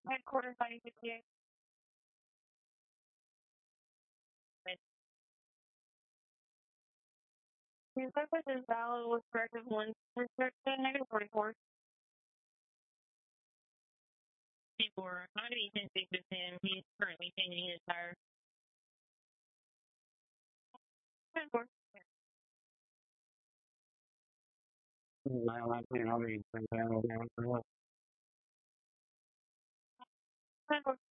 Headquarters 958. His purpose is valid with corrective 1. Restriction negative 44. Before, how do you speak with him? He's currently changing his tire. 10-4. Ten four.